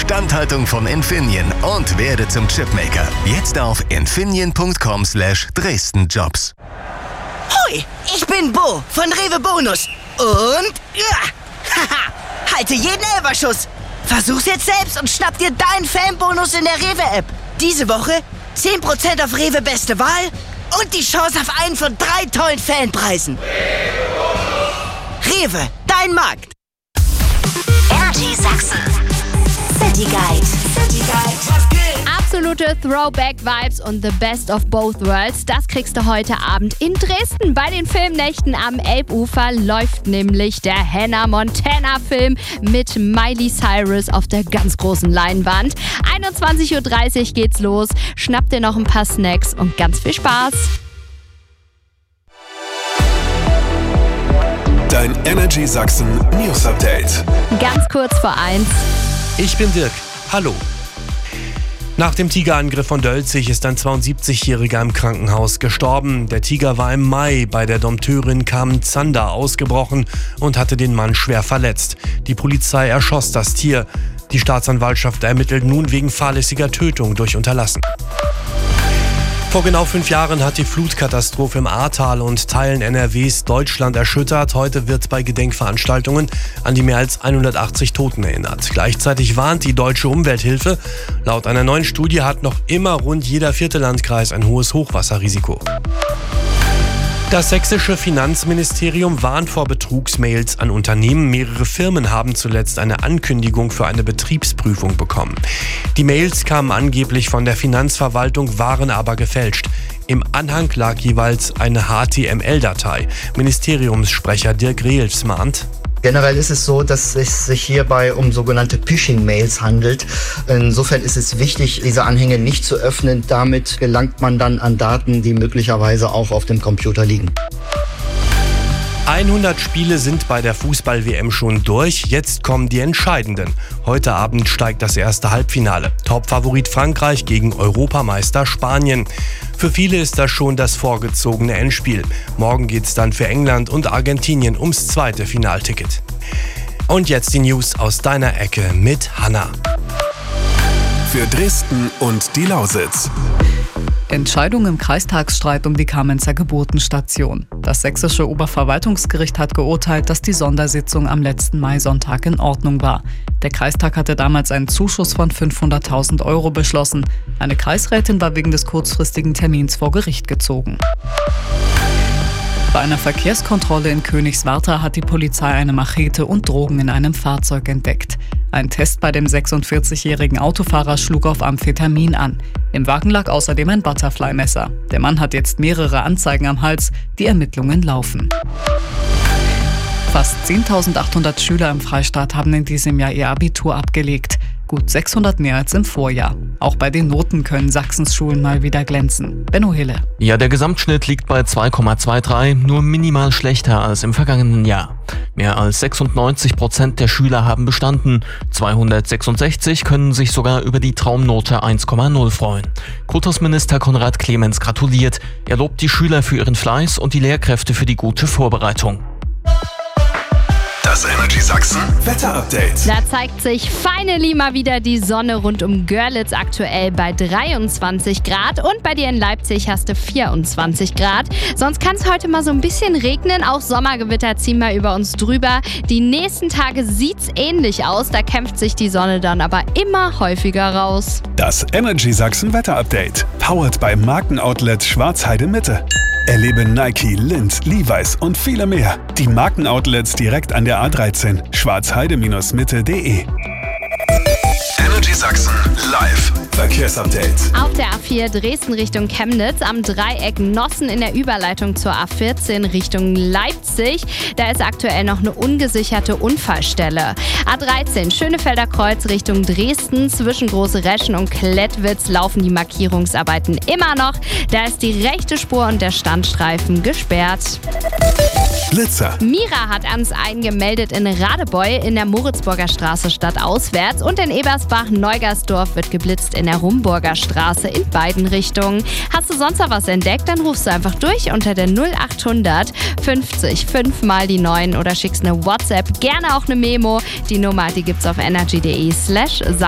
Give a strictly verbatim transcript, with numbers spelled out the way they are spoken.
Instandhaltung von Infineon und werde zum Chipmaker. Jetzt auf infineon punkt com slash Dresden Jobs. Hui, ich bin Bo von Rewe Bonus. Und ja, haha, halte jeden Elferschuss. Versuch's jetzt selbst und schnapp dir deinen Fanbonus in der Rewe-App. Diese Woche zehn Prozent auf Rewe Beste Wahl und die Chance auf einen von drei tollen Fanpreisen. Rewe, dein Markt. Energy Sachsen. City Guide. City Guide. Absolute Throwback-Vibes und the best of both worlds, das kriegst du heute Abend in Dresden. Bei den Filmnächten am Elbufer läuft nämlich der Hannah Montana-Film mit Miley Cyrus auf der ganz großen Leinwand. einundzwanzig Uhr dreißig geht's los. Schnapp dir noch ein paar Snacks und ganz viel Spaß. Dein Energy Sachsen News Update. Ganz kurz vor eins. Ich bin Dirk. Hallo. Nach dem Tigerangriff von Dölzig ist ein zweiundsiebzigjähriger im Krankenhaus gestorben. Der Tiger war im Mai bei der Dompteurin Carmen Zander ausgebrochen und hatte den Mann schwer verletzt. Die Polizei erschoss das Tier. Die Staatsanwaltschaft ermittelt nun wegen fahrlässiger Tötung durch Unterlassen. Vor genau fünf Jahren hat die Flutkatastrophe im Ahrtal und Teilen N R Ws Deutschland erschüttert. Heute wird bei Gedenkveranstaltungen an die mehr als hundertachtzig Toten erinnert. Gleichzeitig warnt die Deutsche Umwelthilfe. Laut einer neuen Studie hat noch immer rund jeder vierte Landkreis ein hohes Hochwasserrisiko. Das sächsische Finanzministerium warnt vor Betrugsmails an Unternehmen. Mehrere Firmen haben zuletzt eine Ankündigung für eine Betriebsprüfung bekommen. Die Mails kamen angeblich von der Finanzverwaltung, waren aber gefälscht. Im Anhang lag jeweils eine H T M L-Datei. Ministeriumssprecher Dirk Reels mahnt: Generell ist es so, dass es sich hierbei um sogenannte Phishing-Mails handelt. Insofern ist es wichtig, diese Anhänge nicht zu öffnen. Damit gelangt man dann an Daten, die möglicherweise auch auf dem Computer liegen. hundert Spiele sind bei der Fußball-W M schon durch. Jetzt kommen die entscheidenden. Heute Abend steigt das erste Halbfinale. Topfavorit Frankreich gegen Europameister Spanien. Für viele ist das schon das vorgezogene Endspiel. Morgen geht's dann für England und Argentinien ums zweite Finalticket. Und jetzt die News aus deiner Ecke mit Hanna. Für Dresden und die Lausitz. Entscheidung im Kreistagsstreit um die Kamenzer Geburtenstation. Das sächsische Oberverwaltungsgericht hat geurteilt, dass die Sondersitzung am letzten Maisonntag in Ordnung war. Der Kreistag hatte damals einen Zuschuss von fünfhunderttausend Euro beschlossen. Eine Kreisrätin war wegen des kurzfristigen Termins vor Gericht gezogen. Bei einer Verkehrskontrolle in Königswartha hat die Polizei eine Machete und Drogen in einem Fahrzeug entdeckt. Ein Test bei dem sechsundvierzigjährigen Autofahrer schlug auf Amphetamin an. Im Wagen lag außerdem ein Butterfly-Messer. Der Mann hat jetzt mehrere Anzeigen am Hals. Die Ermittlungen laufen. Fast zehntausendachthundert Schüler im Freistaat haben in diesem Jahr ihr Abitur abgelegt. Gut sechshundert mehr als im Vorjahr. Auch bei den Noten können Sachsens Schulen mal wieder glänzen. Benno Hille. Ja, der Gesamtschnitt liegt bei zwei Komma dreiundzwanzig, nur minimal schlechter als im vergangenen Jahr. Mehr als sechsundneunzig Prozent der Schüler haben bestanden. zweihundertsechsundsechzig können sich sogar über die Traumnote eins Komma null freuen. Kultusminister Konrad Clemens gratuliert. Er lobt die Schüler für ihren Fleiß und die Lehrkräfte für die gute Vorbereitung. Das Energy Sachsen Wetter-Update. Da zeigt sich finally mal wieder die Sonne rund um Görlitz, aktuell bei dreiundzwanzig Grad, und bei dir in Leipzig hast du vierundzwanzig Grad. Sonst kann es heute mal so ein bisschen regnen, auch Sommergewitter ziehen mal über uns drüber. Die nächsten Tage sieht's ähnlich aus, da kämpft sich die Sonne dann aber immer häufiger raus. Das Energy Sachsen Wetter-Update. Powered bei Markenoutlet Schwarzheide Mitte. Erlebe Nike, Lindt, Levi's und viele mehr. Die Markenoutlets direkt an der A dreizehn. schwarzheide Mitte punkt de. Energy Sachsen live. Verkehrsupdate. Auf der A vier Dresden Richtung Chemnitz, am Dreieck Nossen in der Überleitung zur A vierzehn Richtung Leipzig. Da ist aktuell noch eine ungesicherte Unfallstelle. A dreizehn Schönefelder Kreuz Richtung Dresden. Zwischen Große Reschen und Klettwitz laufen die Markierungsarbeiten immer noch. Da ist die rechte Spur und der Standstreifen gesperrt. Blitzer. Mira hat ans eingemeldet in Radebeul in der Moritzburger Straße stadtauswärts, und in Ebersbach-Neugersdorf wird geblitzt in der Rumburger Straße in beiden Richtungen. Hast du sonst noch was entdeckt, dann rufst du einfach durch unter der null achthundert fünfzig fünf mal die neun oder schickst eine WhatsApp, gerne auch eine Memo. Die Nummer, die gibt's auf energy punkt de slash